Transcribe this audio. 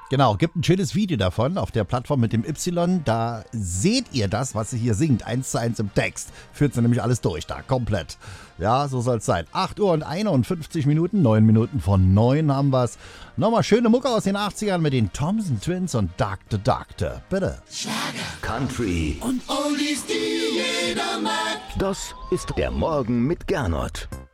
Genau, gibt ein schönes Video davon auf der Plattform mit dem Y. Da seht ihr das, was sie hier singt, 1:1 im Text. Führt sie nämlich alles durch da, komplett. Ja, so soll es sein. 8 Uhr und 51 Minuten, 9 Minuten von 9 haben wir's. Nochmal schöne Mucke aus den 80ern mit den Thompson Twins und Dr. Doctor. Bitte. Country und Oldies, die jeder mag. Das ist der Morgen mit Gernot.